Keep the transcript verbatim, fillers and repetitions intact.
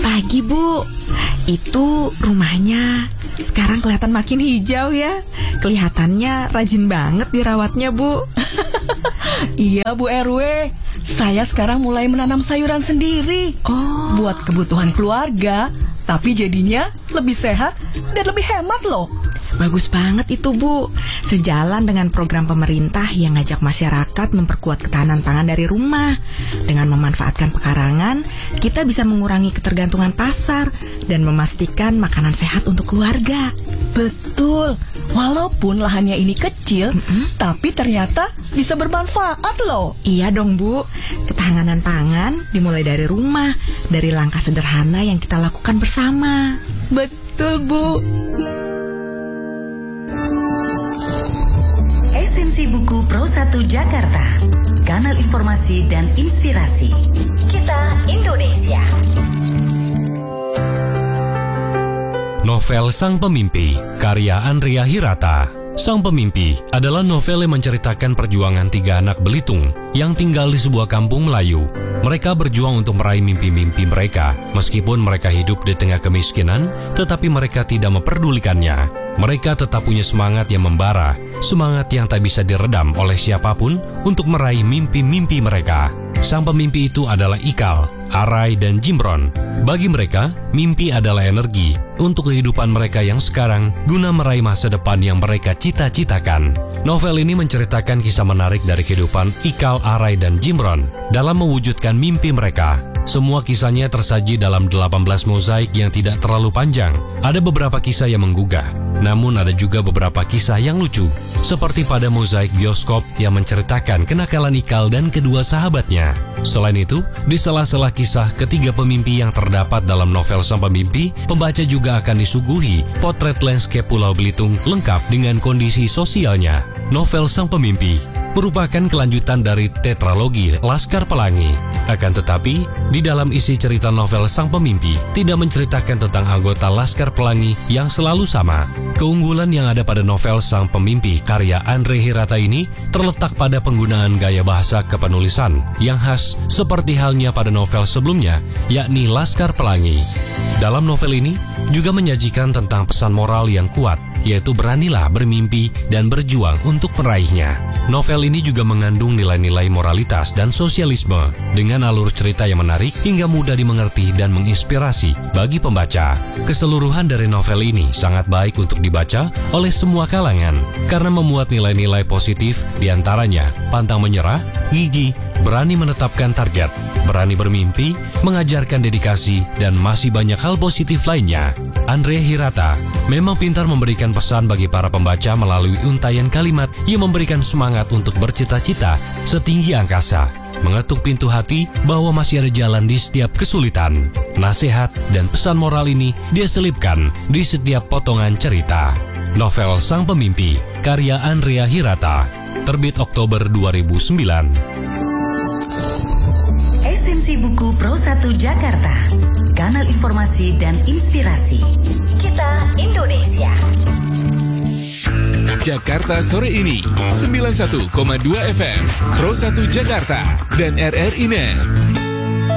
pagi, Bu. Itu rumahnya sekarang kelihatan makin hijau ya. Kelihatannya rajin banget dirawatnya, Bu. Iya, Bu R W. Saya sekarang mulai menanam sayuran sendiri. Oh. Buat kebutuhan keluarga. Tapi jadinya lebih sehat dan lebih hemat loh. Bagus banget itu, Bu. Sejalan dengan program pemerintah yang ngajak masyarakat memperkuat ketahanan pangan dari rumah. Dengan memanfaatkan pekarangan, kita bisa mengurangi ketergantungan pasar dan memastikan makanan sehat untuk keluarga. Betul. Walaupun lahannya ini kecil, mm-hmm. tapi ternyata bisa bermanfaat loh. Iya dong, Bu. Ketahanan pangan dimulai dari rumah, dari langkah sederhana yang kita lakukan bersama. Betul, Bu. Esensi buku Pro satu Jakarta, kanal informasi dan inspirasi. Kita Indonesia. Novel Sang Pemimpi, karya Andrea Hirata. Sang Pemimpi adalah novel yang menceritakan perjuangan tiga anak Belitung yang tinggal di sebuah kampung Melayu. Mereka berjuang untuk meraih mimpi-mimpi mereka. Meskipun mereka hidup di tengah kemiskinan, tetapi mereka tidak memperdulikannya. Mereka tetap punya semangat yang membara, semangat yang tak bisa diredam oleh siapapun untuk meraih mimpi-mimpi mereka. Sang pemimpi itu adalah Ikal, Arai, dan Jimron. Bagi mereka, mimpi adalah energi untuk kehidupan mereka yang sekarang guna meraih masa depan yang mereka cita-citakan. Novel ini menceritakan kisah menarik dari kehidupan Ikal, Arai, dan Jimron dalam mewujudkan mimpi mereka. Semua kisahnya tersaji dalam delapan belas mozaik yang tidak terlalu panjang. Ada beberapa kisah yang menggugah, namun ada juga beberapa kisah yang lucu. Seperti pada mozaik bioskop yang menceritakan kenakalan Ikal dan kedua sahabatnya. Selain itu, di sela-sela kisah ketiga pemimpi yang terdapat dalam novel Sang Pemimpi, pembaca juga akan disuguhi potret landscape Pulau Belitung lengkap dengan kondisi sosialnya. Novel Sang Pemimpi merupakan kelanjutan dari tetralogi Laskar Pelangi. Akan tetapi, di dalam isi cerita novel Sang Pemimpi tidak menceritakan tentang anggota Laskar Pelangi yang selalu sama. Keunggulan yang ada pada novel Sang Pemimpi karya Andre Hirata ini terletak pada penggunaan gaya bahasa kepenulisan yang khas seperti halnya pada novel sebelumnya, yakni Laskar Pelangi. Dalam novel ini juga menyajikan tentang pesan moral yang kuat, yaitu beranilah bermimpi dan berjuang untuk meraihnya. Novel ini juga mengandung nilai-nilai moralitas dan sosialisme dengan alur cerita yang menarik hingga mudah dimengerti dan menginspirasi bagi pembaca. Keseluruhan dari novel ini sangat baik untuk dibaca oleh semua kalangan karena memuat nilai-nilai positif, diantaranya pantang menyerah, gigih, berani menetapkan target, berani bermimpi, mengajarkan dedikasi, dan masih banyak hal positif lainnya. Andre Hirata memang pintar memberikan pesan bagi para pembaca melalui untaian kalimat yang memberikan semangat untuk bercita-cita setinggi angkasa, mengetuk pintu hati bahwa masih ada jalan di setiap kesulitan. Nasihat dan pesan moral ini dia selipkan di setiap potongan cerita. Novel Sang Pemimpi, karya Andrea Hirata, terbit Oktober dua ribu sembilan. Esensi buku Pro satu Jakarta, kanal informasi dan inspirasi. Kita Indonesia. Jakarta sore ini sembilan puluh satu koma dua F M Pro satu Jakarta dan R R I Net.